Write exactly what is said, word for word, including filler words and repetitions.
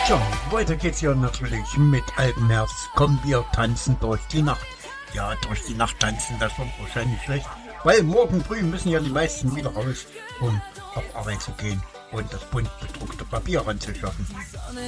Tja, weiter geht's ja natürlich mit Alpenherbst. Kommen wir tanzen durch die Nacht. Ja, durch die Nacht tanzen, das wird wahrscheinlich schlecht, weil morgen früh müssen ja die meisten wieder raus, um auf Arbeit zu gehen und das bunt bedruckte Papier ranzuschaffen.